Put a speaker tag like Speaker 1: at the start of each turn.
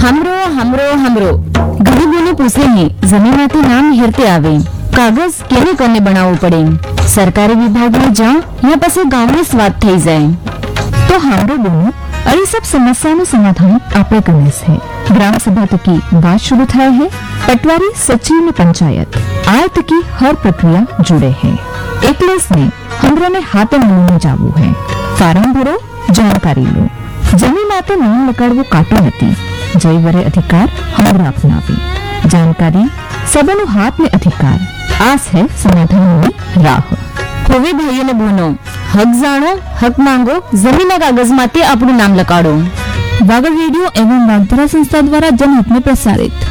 Speaker 1: हमरो हमरो हमरो गरीबोने पूछे ही जमीनाती नाम हेरते आवे कागज केने करने बनावવું પડે सरकारी विभागમાં જા या પછી ગામની સ્વાદ થઈ જાય
Speaker 2: तो हमरो बोलो और सब समस्या નું समाधान આપણે કરને છે ग्राम सभा तक की बात शुरू થાય है पटवारी सचिव ने पंचायत आय तक की हर प्रक्रिया जुड़े है एकलेस ने हमरो ने हाथ में जावू है फार्म भरो जानकारी लो जमीन माते नाम लગાड़वो काटो नथी जय वरे अधिकार हमरा अपनावी जानकारी सबनो हाथ में अधिकार आस है समाधान में राह
Speaker 1: હવે ભાઈઓને બોનો હક જાણો હક માંગો જમીનના કાગજમાંથી આપણું નામ લગાડો।
Speaker 2: वागड़ रेडियो एवं वागधरा संस्था द्वारा जनहित में प्रसारित।